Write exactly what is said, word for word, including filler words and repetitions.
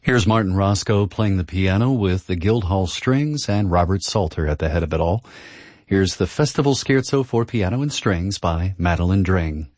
Here's Martin Roscoe playing the piano with the Guildhall Strings and Robert Salter at the head of it all. Here's the Festival Scherzo for Piano and Strings by Madeline Dring.